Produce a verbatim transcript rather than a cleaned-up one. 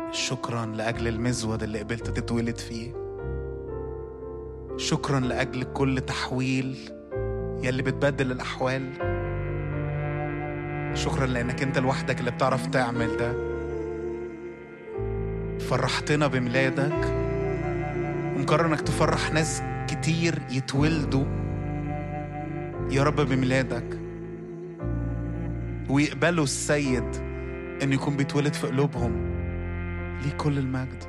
شكرا لأجل المزود اللي قبلت تتولد فيه. شكرا لأجل كل تحويل يلي بتبدل الأحوال. شكرا لأنك أنت لوحدك اللي بتعرف تعمل ده. فرحتنا بميلادك ومقرر أنك تفرح ناس كتير يتولدوا يا رب بميلادك، ويقبلوا السيد أن يكون بيتولد في قلوبهم. ليه كل المجد.